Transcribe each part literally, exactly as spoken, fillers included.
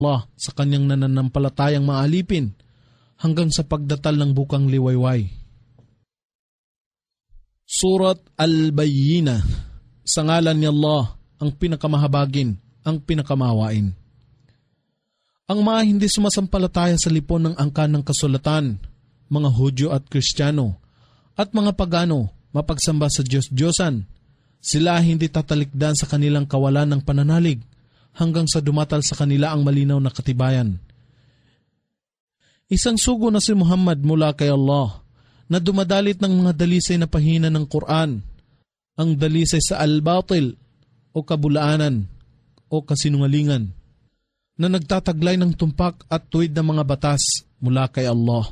Allah sa kanyang nananampalatayang mga alipin hanggang sa pagdatal ng bukang liwayway. Surat Al-Bayyinah. Sa ngalan ni Allah, ang pinakamahabagin, ang pinakamawain. Ang mga hindi sumasampalataya sa lipon ng angkan ng kasulatan, mga Hudyo at Kristiyano, at mga pagano, mapagsamba sa Diyos-Diyosan, sila hindi tatalikdan sa kanilang kawalan ng pananalig hanggang sa dumatal sa kanila ang malinaw na katibayan. Isang sugo na si Muhammad mula kay Allah na dumadalit ng mga dalisay na pahina ng Quran, ang dalisay sa al-batil o kabulaanan o kasinungalingan, na nagtataglay ng tumpak at tuwid ng mga batas mula kay Allah.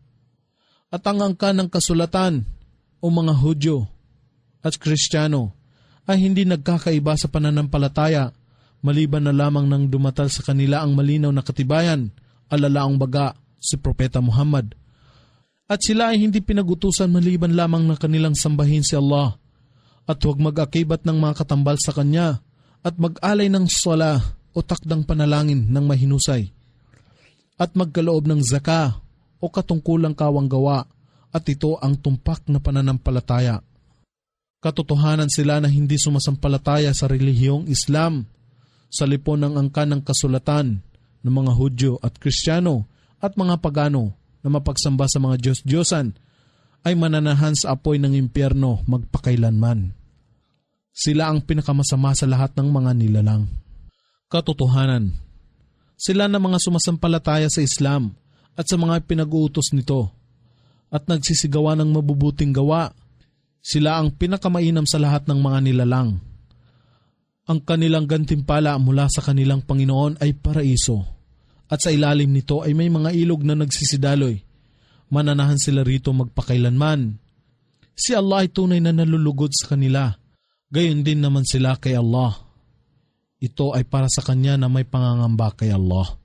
At ang angkan ng kasulatan o mga Hudyo at Kristiyano ay hindi nagkakaiba sa pananampalataya maliban na lamang nang dumatal sa kanila ang malinaw na katibayan, alalaang baga si Propeta Muhammad. At sila ay hindi pinagutusan maliban lamang na kanilang sambahin si Allah at huwag mag-akibat ng mga katambal sa Kanya at mag-alay ng sala o takdang panalangin ng mahinusay at magkaloob ng zaka o katungkulang kawang gawa, at ito ang tumpak na pananampalataya. Katotohanan sila na hindi sumasampalataya sa relihiyong Islam sa lipon ng angkan ng kasulatan ng mga Hudyo at Kristiyano at mga pagano na mapagsamba sa mga Diyos-Diyosan ay mananahan sa apoy ng impyerno magpakailanman. Sila ang pinakamasama sa lahat ng mga nilalang. Katotohanan, sila na mga sumasampalataya sa Islam at sa mga pinag-uutos nito at nagsisigawa ng mabubuting gawa, sila ang pinakamainam sa lahat ng mga nilalang. Ang kanilang gantimpala mula sa kanilang Panginoon ay paraiso, at sa ilalim nito ay may mga ilog na nagsisidaloy. Mananahan sila rito magpakailanman. Si Allah ay tunay na nalulugod sa kanila, gayon din naman sila kay Allah. Ito ay para sa Kanya na may pangangamba kay Allah.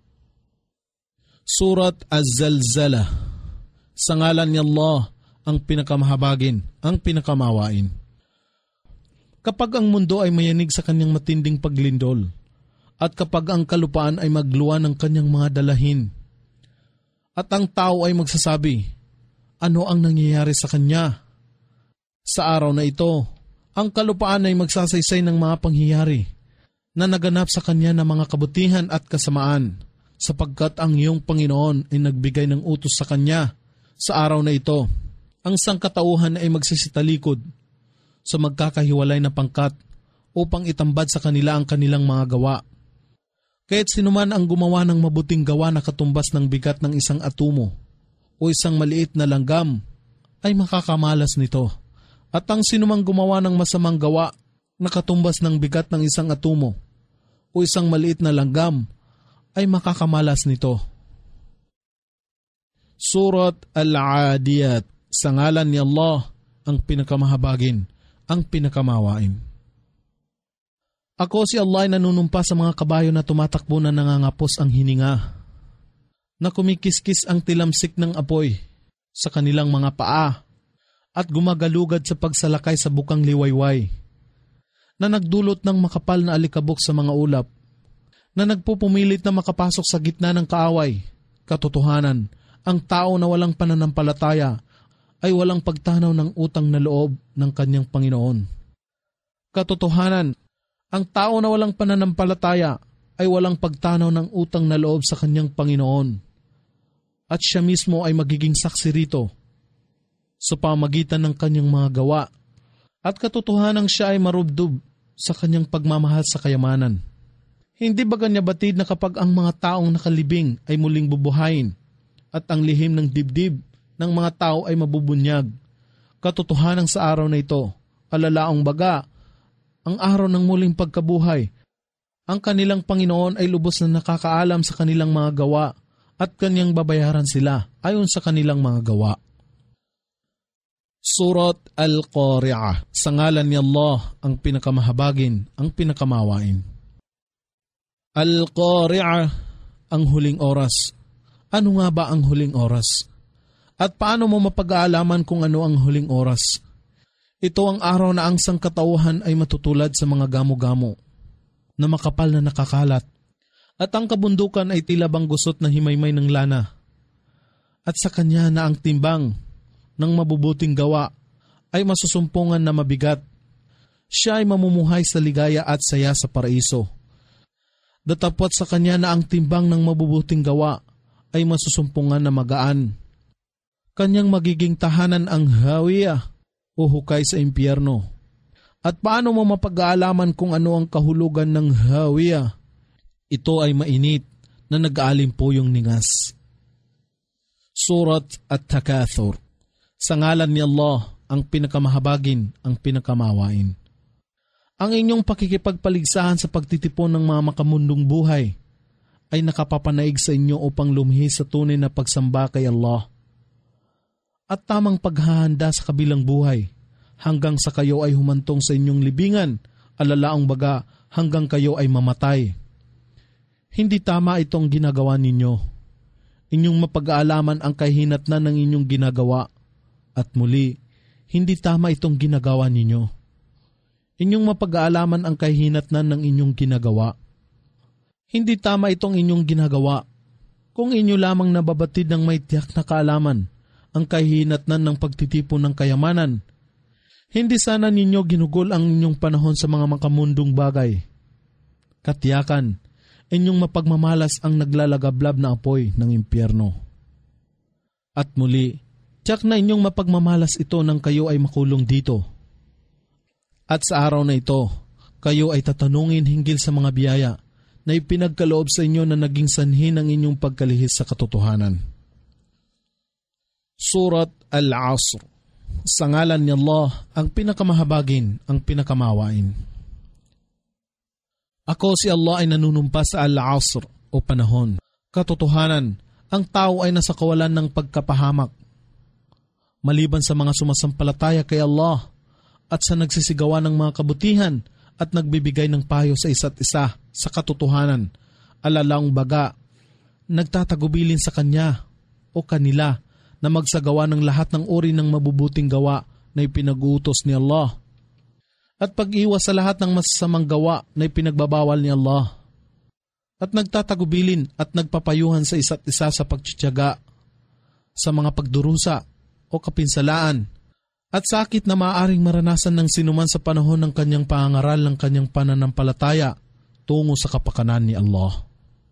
Surat Az-Zalzalah. Sa ngalan ni Allah, ang pinakamahabagin, ang pinakamawain. Kapag ang mundo ay mayanig sa kanyang matinding paglindol, at kapag ang kalupaan ay magluwa ng kanyang mga dalahin, at ang tao ay magsasabi, ano ang nangyayari sa kanya? Sa araw na ito, ang kalupaan ay magsasaysay ng mga pangyayari na naganap sa kanya ng mga kabutihan at kasamaan, sapagkat ang iyong Panginoon ay nagbigay ng utos sa kanya. Sa araw na ito, ang sangkatauhan ay magsisitalikod sa magkakahiwalay na pangkat upang itambad sa kanila ang kanilang mga gawa. Kaya't sinuman ang gumawa ng mabuting gawa na katumbas ng bigat ng isang atomo o isang maliit na langgam ay makakamalas nito. At ang sinumang gumawa ng masamang gawa na katumbas ng bigat ng isang atomo o isang maliit na langgam ay makakamalas nito. Surat Al-Adiyat. Sa ngalan ni Allah, ang pinakamahabagin, ang pinakamawain. Ako si Allah ay nanunumpa sa mga kabayo na tumatakbo na nangangapos ang hininga, na kumikiskis ang tilamsik ng apoy sa kanilang mga paa at gumagalugad sa pagsalakay sa bukang liwayway, na nagdulot ng makapal na alikabok sa mga ulap, na nagpupumilit na makapasok sa gitna ng kaaway. Katotohanan, ang tao na walang pananampalataya ay walang pagtanaw ng utang na loob ng kanyang Panginoon. Katotohanan, ang tao na walang pananampalataya ay walang pagtanaw ng utang na loob sa kanyang Panginoon. At siya mismo ay magiging saksi rito sa pamagitan ng kanyang mga gawa. At katotohanan siya ay marubdob sa kanyang pagmamahal sa kayamanan. Hindi ba kanya batid na kapag ang mga taong nakalibing ay muling bubuhayin at ang lihim ng dibdib ng mga tao ay mabubunyag? Katotohanan sa araw na ito, alalaong baga, ang araw ng muling pagkabuhay, ang kanilang Panginoon ay lubos na nakakaalam sa kanilang mga gawa at kanyang babayaran sila ayon sa kanilang mga gawa. Surat Al-Qari'ah. Sa ngalan ni Allah, ang pinakamahabagin, ang pinakamawain. Al-Qari'ah, ang huling oras. Ano nga ba ang huling oras? At paano mo mapag-aalaman kung ano ang huling oras? Ito ang araw na ang sangkatauhan ay matutulad sa mga gamo-gamo na makapal na nakakalat At ang kabundukan ay tila bang gusot na himaymay ng lana. At sa kanya na ang timbang ng mabubuting gawa ay masusumpungan na mabigat. Siya ay mamumuhay sa ligaya at saya sa paraiso. Datapwat sa kanya na ang timbang ng mabubuting gawa ay masusumpungan na magaan. Kanyang magiging tahanan ang hawiyah o hukay sa impyerno. At paano mo mapag-aalaman kung ano ang kahulugan ng hawiyah? Ito ay mainit na nag-aalimpoyong ningas. Surat At-Takathur. Sa ngalan ni Allah, ang pinakamahabagin, ang pinakamawain. Ang inyong pakikipagpaligsahan sa pagtitipon ng mga makamundong buhay ay nakapapanaig sa inyo upang lumihis sa tunay na pagsamba kay Allah. At tamang paghahanda sa kabilang buhay hanggang sa kayo ay humantong sa inyong libingan, alalaang baga hanggang kayo ay mamatay. Hindi tama itong ginagawa ninyo. Inyong mapag-aalaman ang kahinatnan ng inyong ginagawa. At muli, hindi tama itong ginagawa ninyo. Inyong mapag-aalaman ang kahinatnan ng inyong ginagawa. Hindi tama itong inyong ginagawa. Kung inyo lamang nababatid ng may tiyak na kaalaman ang kahinatnan ng pagtitipon ng kayamanan, hindi sana ninyo ginugol ang inyong panahon sa mga makamundong bagay. Katiyakan, inyong mapagmamalas ang naglalagablab na apoy ng impyerno. At muli, tiyak na inyong mapagmamalas ito nang kayo ay makulong dito. At sa araw na ito, kayo ay tatanungin hinggil sa mga biyaya na ipinagkaloob sa inyo na naging sanhi ng inyong pagkalihis sa katotohanan. Surat Al-Asr. Sa ngalan ni Allah, ang pinakamahabagin, ang pinakamawain. Ako si Allah ay nanunumpa sa Al-Asr o panahon. Katotohanan, ang tao ay nasa kawalan ng pagkapahamak. Maliban sa mga sumasampalataya kay Allah, at sa nagsisigawa ng mga kabutihan at nagbibigay ng payo sa isa't isa sa katotohanan, alalaong baga, nagtatagubilin sa kanya o kanila na magsagawa ng lahat ng uri ng mabubuting gawa na ipinag-uutos ni Allah at pag-iwas sa lahat ng masasamang gawa na ipinagbabawal ni Allah at nagtatagubilin at nagpapayuhan sa isa't isa sa pagtitiyaga sa mga pagdurusa o kapinsalaan at sakit na maaaring maranasan ng sinuman sa panahon ng kanyang pangangaral ng kanyang pananampalataya tungo sa kapakanan ni Allah.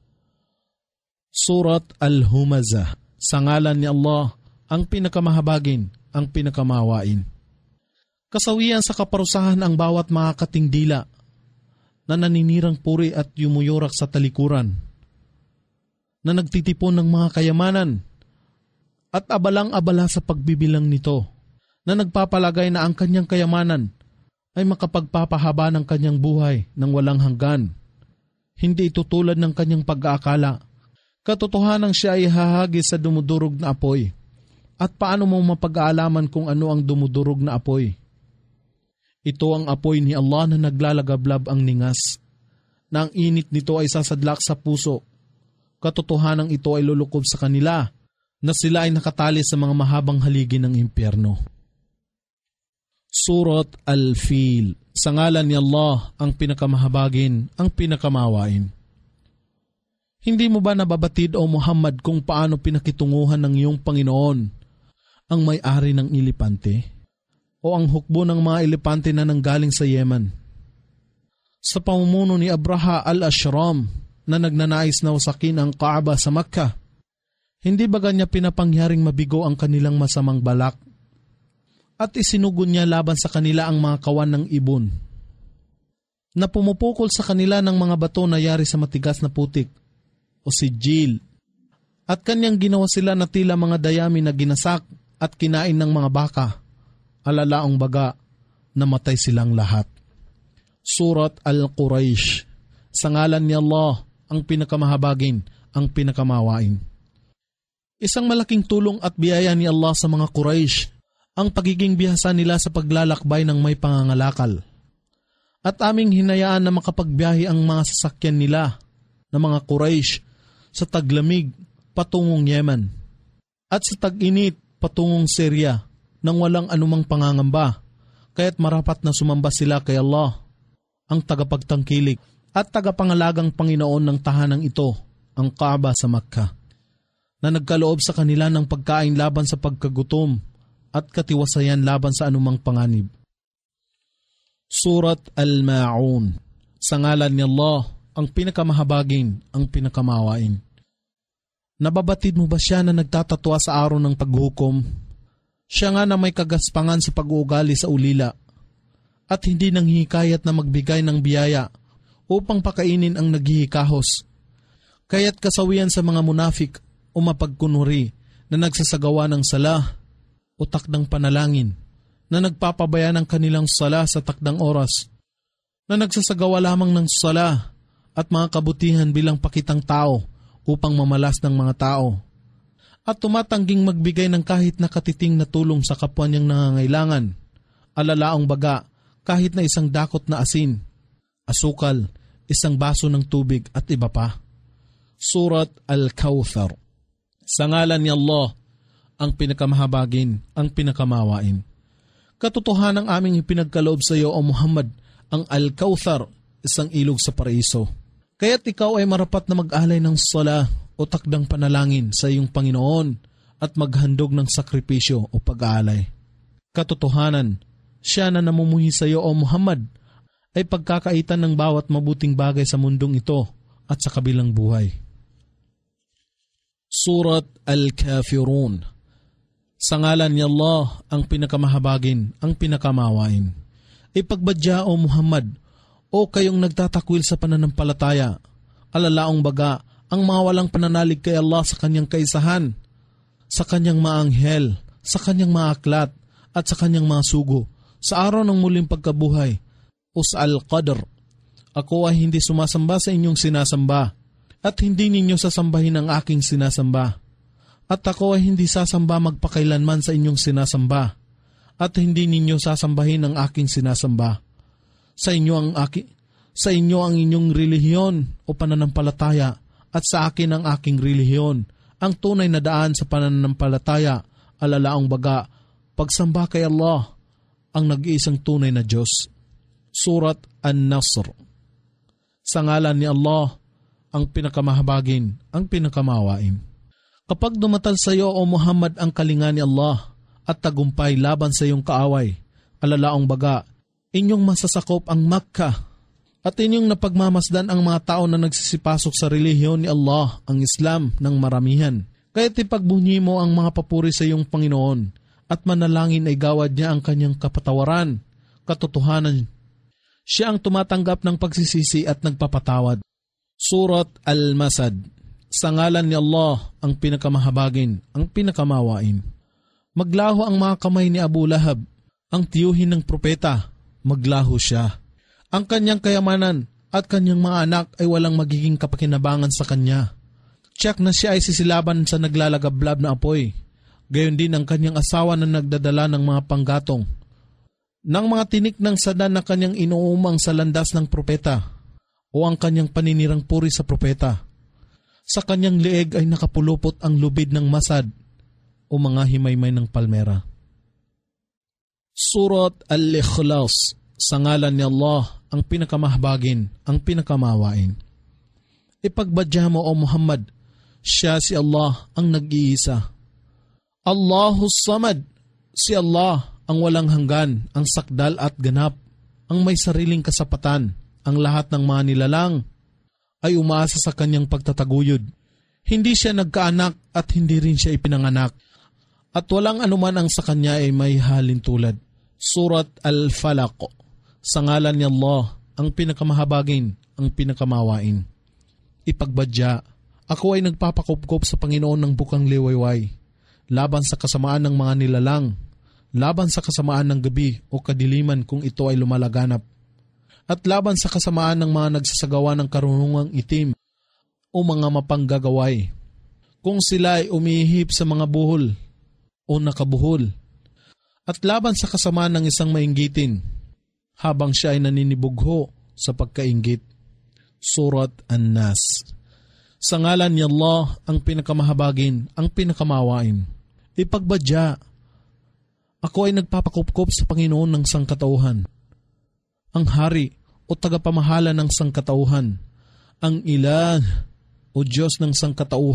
Surat Al-Humazah. Sa ngalan ni Allah, ang pinakamahabagin, ang pinakamawain. Kasawian sa kaparusahan ang bawat makakating dila na naninirang puri at yumuyurak sa talikuran, na nagtitipon ng mga kayamanan at abalang-abala sa pagbibilang nito, na nagpapalagay na ang kanyang kayamanan ay makapagpapahaba ng kanyang buhay ng walang hanggan. Hindi ito tulad ng kanyang pag-aakala. Katotohanang siya ay hahagis sa dumudurog na apoy. At paano mo mapag-aalaman kung ano ang dumudurog na apoy? Ito ang apoy ni Allah na naglalagablab ang ningas, na ang init nito ay sasadlak sa puso. Katotohanang ito ay lulukob sa kanila, na sila ay nakatali sa mga mahabang haligi ng impyerno. Surat Al-Fil. Sa ngalan ni Allah, ang pinakamahabagin, ang pinakamawain. Hindi mo ba nababatid o Muhammad kung paano pinakitunguhan ng iyong Panginoon ang may-ari ng elepante o ang hukbo ng mga elepante na nanggaling sa Yemen? Sa pamumuno ni Abraha al-Ashram na nagnanais na wasakin ang Kaaba sa Makkah, hindi ba niya pinapangyaring mabigo ang kanilang masamang balak? At isinugon niya laban sa kanila ang mga kawan ng ibon, na pumupukol sa kanila ng mga bato na yari sa matigas na putik o sijil. At kanyang ginawa sila na tila mga dayami na ginasak at kinain ng mga baka, alalaong baga, namatay silang lahat. Surat Al-Quraysh. Sa ngalan ni Allah, ang pinakamahabagin, ang pinakamawain. Isang malaking tulong at biyaya ni Allah sa mga Quraysh ang pagiging bihasa nila sa paglalakbay ng may pangangalakal. At aming hinayaan na makapagbiyahe ang mga sasakyan nila na mga Quraysh sa taglamig patungong Yemen at sa tag-init patungong Syria nang walang anumang pangangamba, kaya't marapat na sumamba sila kay Allah, ang tagapagtangkilik at tagapangalagang Panginoon ng tahanang ito, ang Kaaba sa Makkah, na nagkaloob sa kanila ng pagkain laban sa pagkagutom at katiwasayan laban sa anumang panganib. Surat Al-Ma'un. Sa ngalan ni Allah, ang pinakamahabagin, ang pinakamawain. Nababatid mo ba siya na nagtatatwa sa araw ng paghukom? Siya nga na may kagaspangan sa pag-uugali sa ulila at hindi nanghihikayat na magbigay ng biyaya upang pakainin ang naghihikahos. Kaya't kasawian sa mga munafik o mapagkunuri na nagsasagawa ng sala o takdang panalangin, na nagpapabaya ng kanilang sala sa takdang oras, na nagsasagawa lamang ng sala at mga kabutihan bilang pakitang tao upang mamalas ng mga tao, at tumatangging magbigay ng kahit na katiting na tulong sa kapwa niyang nangangailangan, alalaong baga kahit na isang dakot na asin, asukal, isang baso ng tubig at iba pa. Surat Al-Kawthar. Sa ngalan ni Allah, ang pinakamahabagin, ang pinakamawain. Katotohanan ng aming ipinagkaloob sa iyo, O Muhammad, ang Al-Kawthar, isang ilog sa paraiso. Kaya't ikaw ay marapat na mag-alay ng sala o takdang panalangin sa iyong Panginoon at maghandog ng sakripisyo o pag-aalay. Katotohanan, siya na namumuhi sa iyo, O Muhammad, ay pagkakaitan ng bawat mabuting bagay sa mundong ito at sa kabilang buhay. Surat Al-Kafirun. Sa ngalan ni Allah, ang pinakamahabagin, ang pinakamawain. Ipagbadya, O Muhammad, o kayong nagtatakwil sa pananampalataya, alalaong baga ang mga walang pananalig kay Allah sa kanyang kaisahan, sa kanyang mga anghel, sa kanyang mga aklat, at sa kanyang mga sugo, sa araw ng muling pagkabuhay, o sa Al-Qadr. Ako ay hindi sumasamba sa inyong sinasamba, at hindi ninyo sasambahin ang aking sinasamba. At ako ay hindi sasamba magpakailanman sa inyong sinasamba, at hindi ninyo sasambahin ang aking sinasamba. Sa inyo ang aki, sa inyo ang inyong relihiyon o pananampalataya, at sa akin ang aking relihiyon, ang tunay na daan sa pananampalataya, alalaong baga, pagsamba kay Allah, ang nag-iisang tunay na Diyos. Surat An-Nasr. Sa ngalan ni Allah, ang pinakamahabagin, ang pinakamawain. Kapag dumatal sa iyo, O Muhammad, ang kalinga ni Allah at tagumpay laban sa iyong kaaway, alalaong baga, inyong masasakop ang Makkah at inyong napagmamasdan ang mga tao na nagsisipasok sa relihiyon ni Allah, ang Islam, ng maramihan. Kaya't ipagbunyi mo ang mga papuri sa iyong Panginoon at manalangin ay gawad niya ang kanyang kapatawaran. Katotohanan, siya ang tumatanggap ng pagsisisi at nagpapatawad. Surat Al-Masad. Sa ngalan ni Allah, ang pinakamahabagin, ang pinakamawain. Maglaho ang mga kamay ni Abu Lahab, ang tiyuhin ng propeta, maglaho siya. Ang kanyang kayamanan at kanyang mga anak ay walang magiging kapakinabangan sa kanya. Tiyak na siya ay sisilaban sa naglalagablab na apoy. Gayon din ang kanyang asawa na nagdadala ng mga panggatong. Nang mga tinik ng sadan na kanyang inuumang sa landas ng propeta, o ang kanyang paninirang puri sa propeta. Sa kanyang leeg ay nakapulupot ang lubid ng masad o mga himaymay ng palmera. Surat Al-Ikhlas. Sa ngalan ni Allah, ang pinakamahabagin, ang pinakamawain. Ipagbadya mo, O Muhammad, siya si Allah ang nag-iisa. Allahus Samad, si Allah ang walang hanggan, ang sakdal at ganap, ang may sariling kasapatan. Ang lahat ng mga nilalang ay umaasa sa kanyang pagtataguyod. Hindi siya nagkaanak at hindi rin siya ipinanganak. At walang anuman ang sa kanya ay may halin tulad. Surat Al-Falaq. Sa ngalan ni Allah, ang pinakamahabagin, ang pinakamawain. Ipagbadya, ako ay nagpapakupkop sa Panginoon ng bukang liwayway, laban sa kasamaan ng mga nilalang, laban sa kasamaan ng gabi o kadiliman kung ito ay lumalaganap, at laban sa kasamaan ng mga nagsasagawa ng karunungang itim o mga mapanggagaway, kung sila ay umihip sa mga buhol o nakabuhol, at laban sa kasamaan ng isang mainggitin, habang siya ay naninibugho sa pagkainggit. Surat An-Nas. Sa ngalan ni Allah, ang pinakamahabagin, ang pinakamawain. Ipagbadya, ako ay nagpapakupkop sa Panginoon ng sangkatauhan, ang hari o tagapamahala ng sangkatauhan. Ang ilah o Diyos ng sangkatauhan